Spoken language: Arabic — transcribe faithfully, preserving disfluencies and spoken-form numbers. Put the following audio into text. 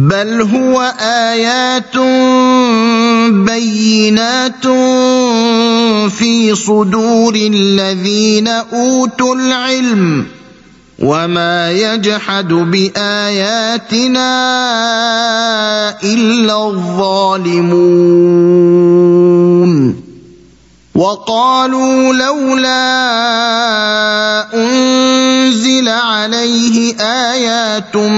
بل هو آيات بينات في صدور الذين أوتوا العلم وما يجحد بآياتنا إلا الظالمون وقالوا لولا أنزل عليه آيات